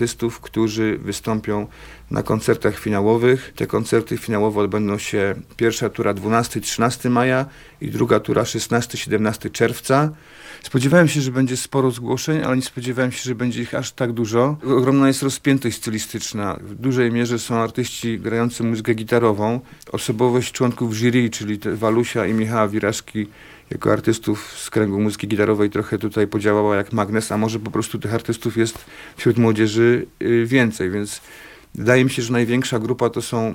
artystów, którzy wystąpią na koncertach finałowych. Te koncerty finałowe odbędą się pierwsza tura 12-13 maja i druga tura 16-17 czerwca. Spodziewałem się, że będzie sporo zgłoszeń, ale nie spodziewałem się, że będzie ich aż tak dużo. Ogromna jest rozpiętość stylistyczna. W dużej mierze są artyści grający muzykę gitarową. Osobowość członków jury, czyli Walusia i Michała Wiraszki, jako artystów z kręgu muzyki gitarowej trochę tutaj podziałała jak magnes, a może po prostu tych artystów jest wśród młodzieży więcej, więc wydaje mi się, że największa grupa to są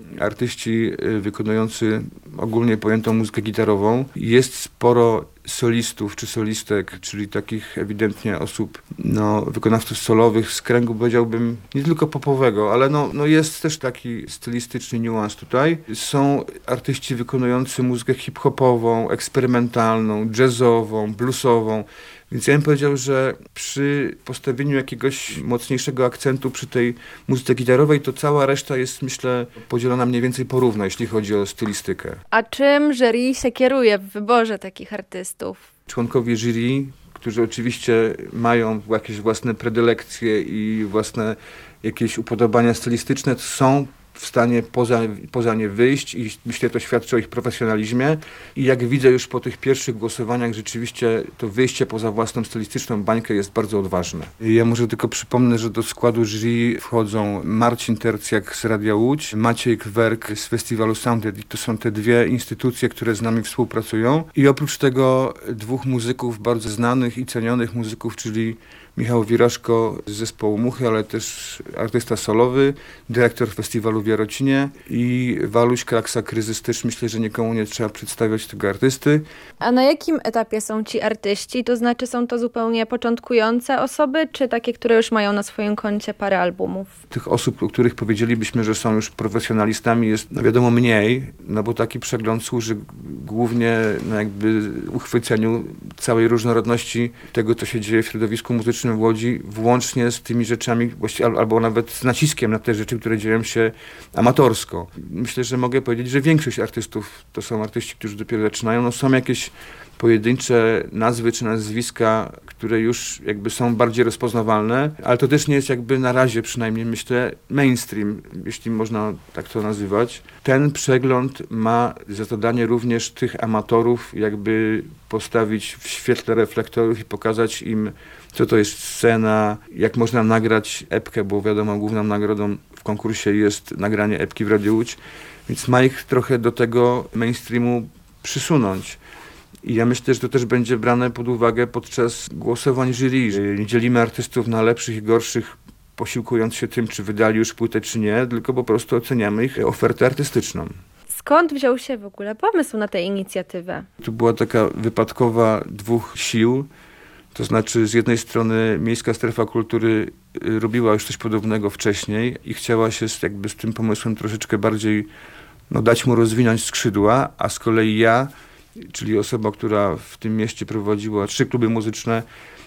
artyści wykonujący ogólnie pojętą muzykę gitarową. Jest sporo solistów czy solistek, czyli takich ewidentnie osób, wykonawców solowych z kręgu, powiedziałbym, nie tylko popowego, ale jest też taki stylistyczny niuans tutaj. Są artyści wykonujący muzykę hip-hopową, eksperymentalną, jazzową, bluesową. Więc ja bym powiedział, że przy postawieniu jakiegoś mocniejszego akcentu przy tej muzyce gitarowej, to cała reszta jest, myślę, podzielona mniej więcej porówno, jeśli chodzi o stylistykę. A czym jury się kieruje w wyborze takich artystów? Członkowie jury, którzy oczywiście mają jakieś własne predylekcje i własne jakieś upodobania stylistyczne, są w stanie poza nie wyjść i myślę, to świadczy o ich profesjonalizmie. I jak widzę już po tych pierwszych głosowaniach, rzeczywiście to wyjście poza własną stylistyczną bańkę jest bardzo odważne. Ja może tylko przypomnę, że do składu jury wchodzą Marcin Tercjak z Radia Łódź, Maciej Kwerk z festiwalu Sounded i to są te dwie instytucje, które z nami współpracują. I oprócz tego dwóch muzyków, bardzo znanych i cenionych muzyków, czyli Michał Wiraszko z zespołu Muchy, ale też artysta solowy, dyrektor festiwalu w Jarocinie i Waluś Kraksa Kryzys, też myślę, że nikomu nie trzeba przedstawiać tego artysty. A na jakim etapie są ci artyści? To znaczy są to zupełnie początkujące osoby, czy takie, które już mają na swoim koncie parę albumów? Tych osób, o których powiedzielibyśmy, że są już profesjonalistami, jest wiadomo mniej, bo taki przegląd służy głównie jakby uchwyceniu całej różnorodności tego, co się dzieje w środowisku muzycznym w Łodzi, włącznie z tymi rzeczami, albo nawet z naciskiem na te rzeczy, które dzieją się amatorsko. Myślę, że mogę powiedzieć, że większość artystów to są artyści, którzy dopiero zaczynają. Są jakieś pojedyncze nazwy czy nazwiska, które już jakby są bardziej rozpoznawalne, ale to też nie jest jakby na razie przynajmniej, myślę, mainstream, jeśli można tak to nazywać. Ten przegląd ma za zadanie również tych amatorów jakby postawić w świetle reflektorów i pokazać im, co to jest scena, jak można nagrać epkę, bo wiadomo, główną nagrodą w konkursie jest nagranie epki w Radiu Łódź, więc ma ich trochę do tego mainstreamu przysunąć. I ja myślę, że to też będzie brane pod uwagę podczas głosowań jury. Nie dzielimy artystów na lepszych i gorszych, posiłkując się tym, czy wydali już płytę, czy nie, tylko po prostu oceniamy ich ofertę artystyczną. Skąd wziął się w ogóle pomysł na tę inicjatywę? Tu była taka wypadkowa dwóch sił. To znaczy z jednej strony Miejska Strefa Kultury robiła już coś podobnego wcześniej i chciała się z tym pomysłem troszeczkę bardziej dać mu rozwinąć skrzydła, a z kolei ja, czyli osoba, która w tym mieście prowadziła 3 kluby muzyczne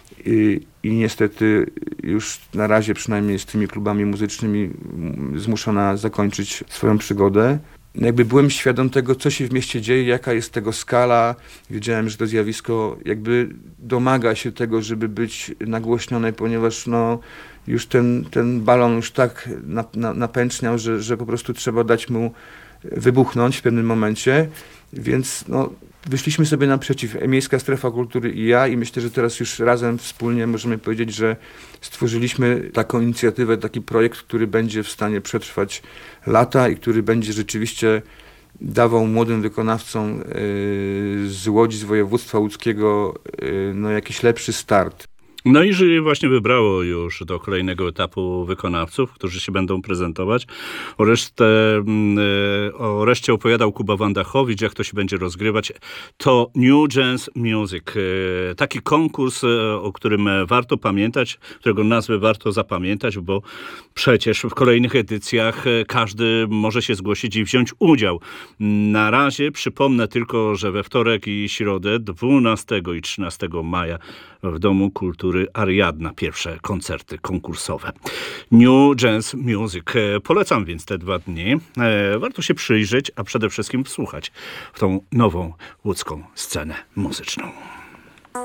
i niestety już na razie przynajmniej z tymi klubami muzycznymi zmuszona zakończyć swoją przygodę. Jakby byłem świadom tego, co się w mieście dzieje, jaka jest tego skala. Wiedziałem, że to zjawisko jakby domaga się tego, żeby być nagłośnione, ponieważ już ten balon już tak napęczniał, że po prostu trzeba dać mu wybuchnąć w pewnym momencie. Więc wyszliśmy sobie naprzeciw, Miejska Strefa Kultury i ja, i myślę, że teraz już razem wspólnie możemy powiedzieć, że stworzyliśmy taką inicjatywę, taki projekt, który będzie w stanie przetrwać lata i który będzie rzeczywiście dawał młodym wykonawcom z Łodzi, z województwa łódzkiego jakiś lepszy start. No i jury właśnie wybrało już do kolejnego etapu wykonawców, którzy się będą prezentować. O reszcie opowiadał Kuba Wandachowicz, jak to się będzie rozgrywać. To New Jazz Music. Taki konkurs, o którym warto pamiętać, którego nazwę warto zapamiętać, bo przecież w kolejnych edycjach każdy może się zgłosić i wziąć udział. Na razie przypomnę tylko, że we wtorek i środę 12 i 13 maja w Domu Kultury Ariadna pierwsze koncerty konkursowe. New Jazz Music. Polecam więc te 2 dni. Warto się przyjrzeć, a przede wszystkim wsłuchać w tą nową łódzką scenę muzyczną.